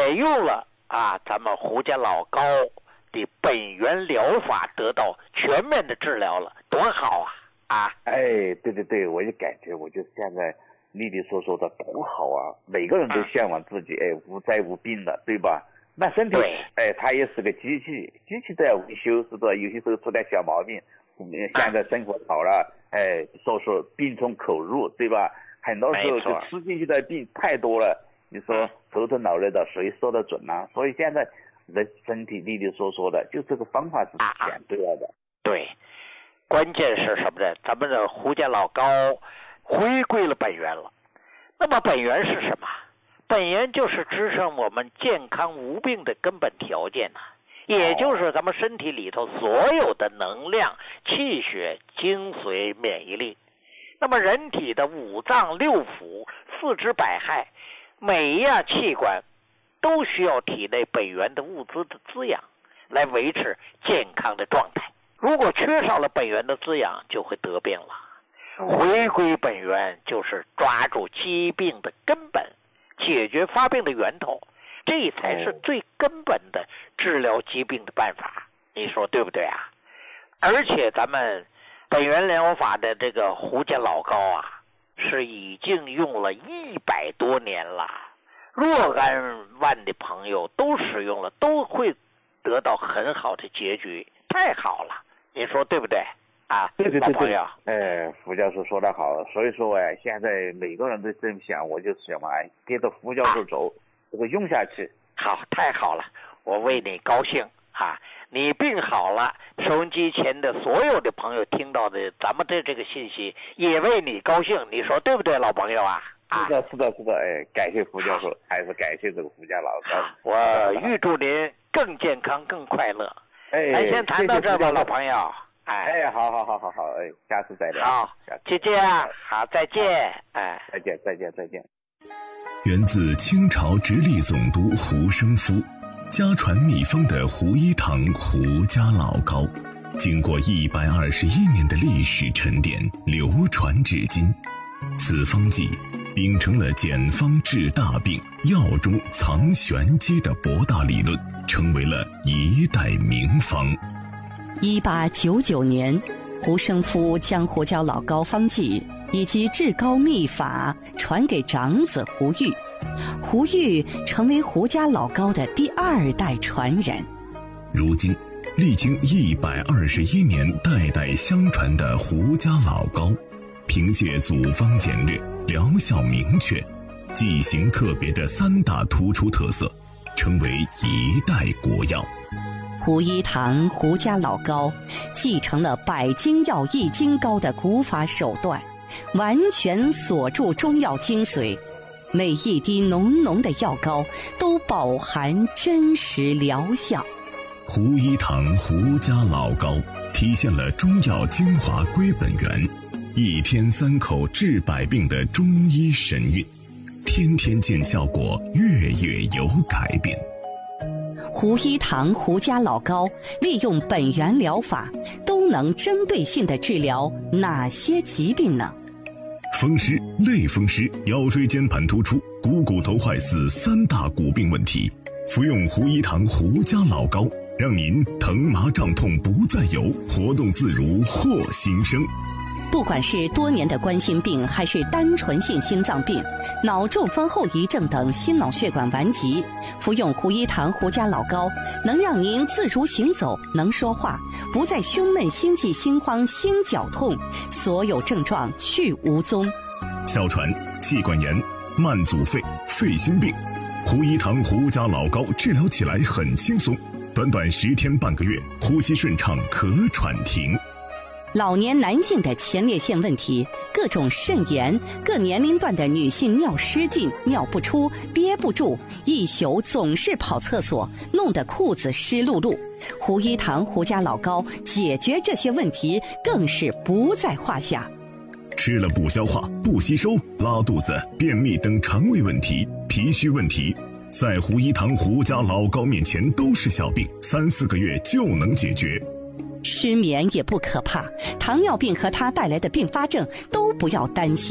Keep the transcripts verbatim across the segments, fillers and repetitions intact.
采用了啊咱们胡家老高的本源疗法，得到全面的治疗了，多好啊！啊， 哎，对对对，我也感觉，我就现在丽丽所说的多好啊！每个人都向往自己，哎，无灾无病的，对吧？那身体，哎，它也是个机器，机器都要维修，是吧？有些时候出点小毛病，现在生活好了，哎，说说病从口入，对吧？很多时候就吃进去的病太多了，你说头疼脑热的，谁说得准呢、啊？所以现在人身体丽丽所说的，就这个方法是选对了的。 对。关键是什么呢？咱们的胡家老高回归了本源了。那么本源是什么？本源就是支撑我们健康无病的根本条件呢、啊，也就是咱们身体里头所有的能量、气血、精髓、免疫力。那么人体的五脏六腑、四肢百骸，每一样器官都需要体内本源的物资的滋养，来维持健康的状态。如果缺少了本源的滋养，就会得病了。回归本源就是抓住疾病的根本，解决发病的源头，这才是最根本的治疗疾病的办法。你说对不对啊？而且咱们本源疗法的这个胡家老高啊，是已经用了一百多年了，若干万的朋友都使用了，都会得到很好的结局，太好了。你说对不对啊？ 对对对对， 哎， 胡教授说得好。所以说哎，现在每个人都这么想，我就想嘛，哎，跟着胡教授走，这个用下去。 好，太好了，我为你高兴啊！你病好了，收音机前的所有的朋友听到的咱们的这个信息，也为你高兴。你说对不对，老朋友啊？ 是的，是的，是的，哎，感谢胡教授，还是感谢这个胡家老高。 我预祝您更健康、更快乐。 哎， 咱先谈到这儿吧，老朋友。 哎，哎，好好好好好，哎，下次再聊。 好，姐姐啊，好，再见。哎， 再见，再见，再见。 源自清朝直隶总督胡生夫，家传秘方的胡一堂胡家老高，经过一百二十一年的历史沉淀，流传至今。此方剂秉承了简方治大病、药中藏玄机的博大理论，成为了一代名方。 一八九九年，胡生夫将胡椒老高方剂以及治高秘法传给长子胡玉，胡玉成为胡家老高的第二代传人。 如今，历经一百二十一年代代相传的胡家老高，凭借组方简略、疗效明确、剂型特别的三大突出特色，成为一代国药。 胡一堂胡家老高继承了百金药易筋膏的古法手段，完全锁住中药精髓，每一滴浓浓的药膏都饱含真实疗效。 胡一堂胡家老高体现了中药精华归本源，一天三口治百病的中医神韵，天天见效果，月月有改变。 胡一堂胡家老高利用本源疗法，都能针对性地治疗哪些疾病呢？ 风湿、类风湿、腰椎间盘突出、股骨头坏死三大骨病问题，服用胡一堂胡家老高，让您疼麻胀痛不再有，活动自如获新生。 不管是多年的冠心病，还是单纯性心脏病、脑中风后遗症等心脑血管顽疾，服用胡一堂胡家老高，能让您自如行走，能说话，不再胸闷、心悸、心慌、心绞痛，所有症状去无踪。 哮喘、气管炎、慢阻肺、肺心病，胡一堂胡家老高治疗起来很轻松，短短十天半个月，呼吸顺畅，咳喘停。 老年男性的前列腺问题，各种肾炎，各年龄段的女性尿失禁、尿不出、憋不住，一宿总是跑厕所，弄得裤子湿漉漉。胡一堂胡家老高解决这些问题更是不在话下。 吃了不消化、不吸收、拉肚子、便秘等肠胃问题、脾虚问题，在胡一堂胡家老高面前都是小病，三四个月就能解决。 失眠也不可怕，糖尿病和它带来的并发症都不要担心。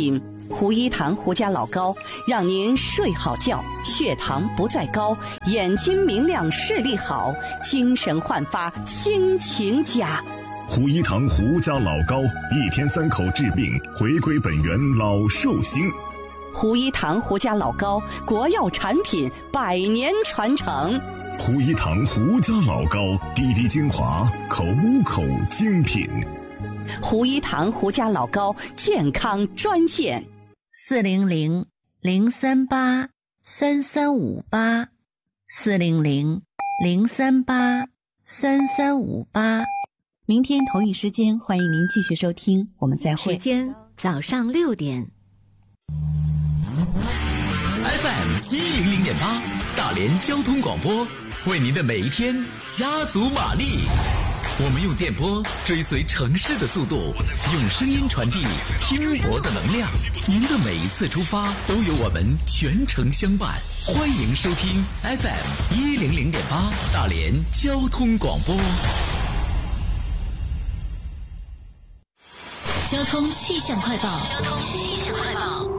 胡一堂胡家老高，让您睡好觉，血糖不再高，眼睛明亮，视力好，精神焕发，心情佳。 胡一堂胡家老高，一天三口治病，回归本源老寿星。 胡一堂胡家老高，国药产品，百年传承。 胡一堂胡家老高，滴滴精华，口口精品。 胡一堂胡家老高健康专线： 四零零零三八三三五八，四零零零三八三三五八。明天同一时间，欢迎您继续收听，我们再会。 时间早上六点。 F M 一零零点八，大连交通广播，为您的每一天加足马力。我们用电波追随城市的速度，用声音传递拼搏的能量。您的每一次出发，都有我们全程相伴。欢迎收听 F M 一零零点八，大连交通广播。 交通气象快报。交通气象快报。